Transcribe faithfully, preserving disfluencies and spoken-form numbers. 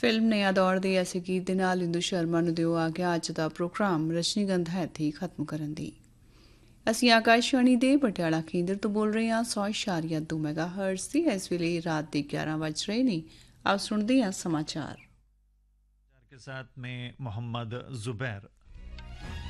Film ਨਇਆ ਦੌਰ ਦੇ ਐਸੇ ਗੀਤ ਦੇ ਨਾਲ ਇੰਦੂ ਸ਼ਰਮਾ ਨੂੰ ਦਿਓ ਆ ਗਿਆ ਅੱਜ ਦਾ ਪ੍ਰੋਗਰਾਮ ਰਜਨੀਗੰਧਾ ਇੱਥੇ ਹੀ ਖਤਮ ਕਰਨ ਦੀ। ਅਸੀਂ ਆਕਾਸ਼ਵਾਣੀ ਦੇ ਪਟਿਆਲਾ ਕੇਂਦਰ ਤੋਂ ਬੋਲ ਰਹੇ ਹਾਂ ਸੌ ਇਸ਼ਾਰੀਆ ਦੋ ਮੈਗਾ ਹਰਟਜ਼ ਦੀ। ਇਸ ਵੇਲੇ ਰਾਤ ਦੇ ਗਿਆਰਾਂ ਵੱਜ ਰਹੇ ਨੇ। ਆਓ ਸੁਣਦੇ ਹਾਂ ਸਮਾਚਾਰ के साथ में मोहम्मद जुबैर।